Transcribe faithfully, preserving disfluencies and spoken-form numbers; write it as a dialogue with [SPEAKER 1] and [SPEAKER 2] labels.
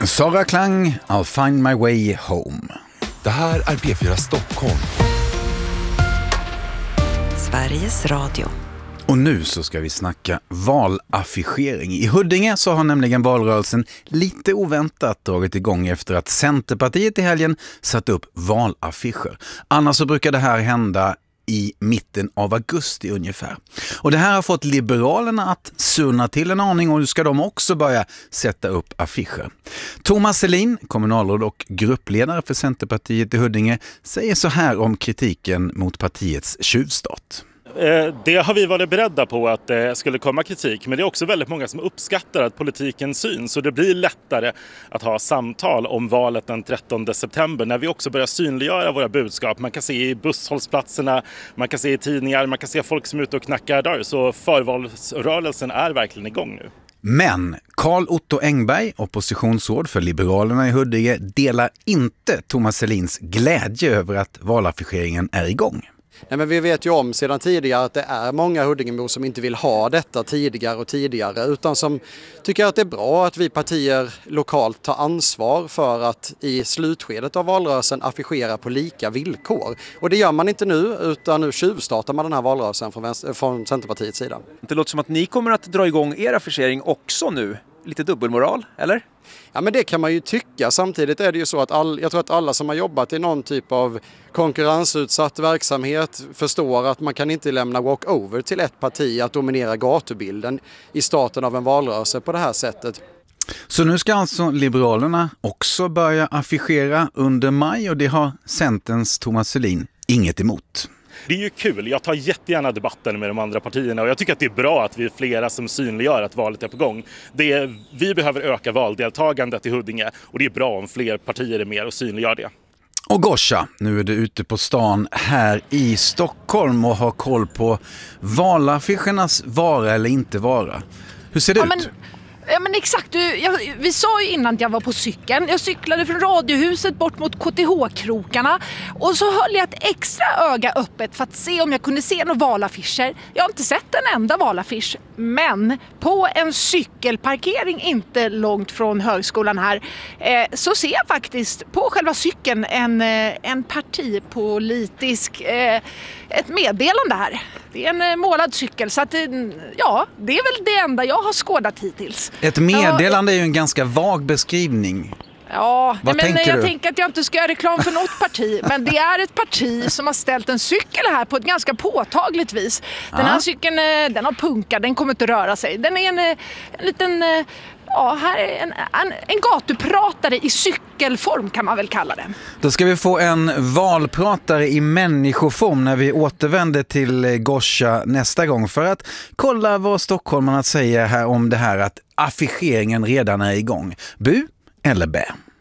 [SPEAKER 1] Sara Klang, I'll find my way home.
[SPEAKER 2] Det här är P fyra Stockholm.
[SPEAKER 3] Sveriges Radio.
[SPEAKER 1] Och nu så ska vi snacka valaffischering. I Huddinge så har nämligen valrörelsen lite oväntat dragit igång efter att Centerpartiet i helgen satt upp valaffischer. Annars så brukar det här hända i mitten av augusti ungefär. Och det här har fått Liberalerna att surna till en aning, och nu ska de också börja sätta upp affischer. Thomas Selin, kommunalråd och gruppledare för Centerpartiet i Huddinge, säger så här om kritiken mot partiets tjuvstart.
[SPEAKER 4] Det har vi varit beredda på att det skulle komma kritik, men det är också väldigt många som uppskattar att politiken syns, så det blir lättare att ha samtal om valet den trettonde september när vi också börjar synliggöra våra budskap. Man kan se i busshållsplatserna, man kan se i tidningar, man kan se folk som är ute och knackar där, så förvalsrörelsen är verkligen igång nu.
[SPEAKER 1] Men Carl Otto Engberg, oppositionsråd för Liberalerna i Huddinge, delar inte Thomas Selins glädje över att valaffischeringen är igång.
[SPEAKER 5] Nej, men vi vet ju om sedan tidigare att det är många huddingebor som inte vill ha detta tidigare och tidigare, utan som tycker att det är bra att vi partier lokalt tar ansvar för att i slutskedet av valrörelsen affischera på lika villkor. Och det gör man inte nu, utan nu tjuvstartar man den här valrörelsen från, vänster, från Centerpartiets sida.
[SPEAKER 6] Det låter som att ni kommer att dra igång er affischering också nu. Lite dubbelmoral, eller?
[SPEAKER 5] Ja, men det kan man ju tycka. Samtidigt är det ju så att all, jag tror att alla som har jobbat i någon typ av konkurrensutsatt verksamhet förstår att man kan inte lämna walkover till ett parti att dominera gatubilden i starten av en valrörelse på det här sättet.
[SPEAKER 1] Så nu ska alltså Liberalerna också börja affischera under maj, och det har Centerns Thomas Selin inget emot.
[SPEAKER 4] Det är ju kul, jag tar jättegärna debatten med de andra partierna, och jag tycker att det är bra att vi är flera som synliggör att valet är på gång. Det är, vi behöver öka valdeltagandet i Huddinge, och det är bra om fler partier är med och synliggör det.
[SPEAKER 1] Och Gosha, nu är du ute på stan här i Stockholm och har koll på valaffischernas vara eller inte vara. Hur ser det
[SPEAKER 7] ja,
[SPEAKER 1] ut?
[SPEAKER 7] Men... Ja men exakt, du, jag, vi sa ju innan att jag var på cykeln. Jag cyklade från Radiohuset bort mot K T H-krokarna. Och så höll jag ett extra öga öppet för att se om jag kunde se några valaffischer. Jag har inte sett en enda valaffisch. Men på en cykelparkering inte långt från högskolan här eh, så ser jag faktiskt på själva cykeln en, eh, en partipolitisk, eh, ett meddelande här. Det är en eh, målad cykel, så att, eh, ja, det är väl det enda jag har skådat hittills.
[SPEAKER 1] Ett meddelande är ju en ganska vag beskrivning.
[SPEAKER 7] Ja,
[SPEAKER 1] Vad
[SPEAKER 7] men
[SPEAKER 1] tänker
[SPEAKER 7] jag
[SPEAKER 1] du?
[SPEAKER 7] tänker att jag inte ska göra reklam för något parti. Men det är ett parti som har ställt en cykel här på ett ganska påtagligt vis. Den här
[SPEAKER 1] Ja.
[SPEAKER 7] cykeln, den har punkat, den kommer inte röra sig. Den är en, en liten, ja, här är en, en, en gatupratare i cykelform kan man väl kalla den.
[SPEAKER 1] Då ska vi få en valpratare i människoform när vi återvänder till Gosha nästa gång, för att kolla vad stockholmarna säger här om det här att affischeringen redan är igång. Bu eller bä?